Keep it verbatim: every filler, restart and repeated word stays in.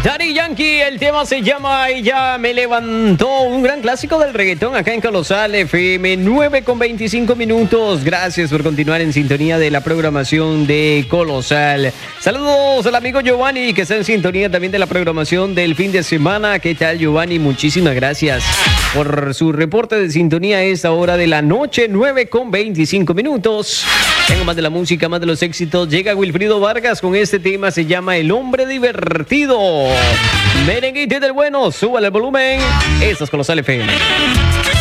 Daddy Yankee, el tema se llama Y ya me levantó, un gran clásico del reggaetón acá en Colosal F M, nueve con veinticinco minutos. Gracias por continuar en sintonía de la programación de Colosal. Saludos al amigo Giovanni, que está en sintonía también de la programación del fin de semana. ¿Qué tal, Giovanni? Muchísimas gracias por su reporte de sintonía a esta hora de la noche, nueve con veinticinco minutos. Tengo más de la música, más de los éxitos. Llega Wilfrido Vargas con este tema, se llama El Hombre Divertido. Merenguite del bueno, súbale el volumen. Esto es Colosal F M.